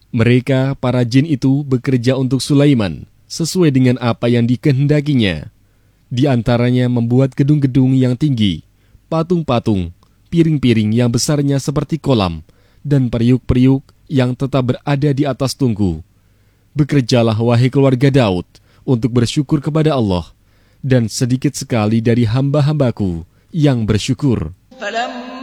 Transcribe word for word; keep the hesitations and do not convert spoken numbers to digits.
Mereka, para jin itu, bekerja untuk Sulaiman sesuai dengan apa yang dikehendakinya. Di antaranya membuat gedung-gedung yang tinggi, patung-patung, piring-piring yang besarnya seperti kolam, dan periuk-periuk yang tetap berada di atas tungku. Bekerjalah wahai keluarga Daud untuk bersyukur kepada Allah, dan sedikit sekali dari hamba-hambaku yang bersyukur.